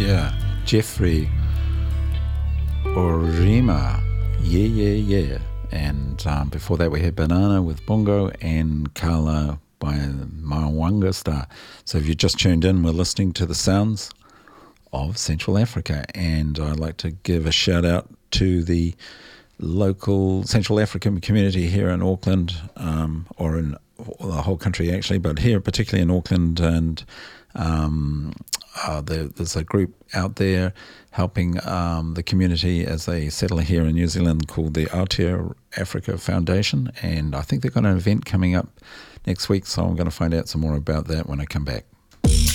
Yeah, Jeffrey Orima. Yeah. And before that we had Banana with Bongo and Kala by Mawanga Star. So if you just tuned in, we're listening to the sounds of Central Africa. And I'd like to give a shout out to the local Central African community here in Auckland, or in the whole country actually, but here particularly in Auckland. And there's a group out there helping the community as they settle here in New Zealand called the Aotea Africa Foundation, and I think they've got an event coming up next week, so I'm going to find out some more about that when I come back.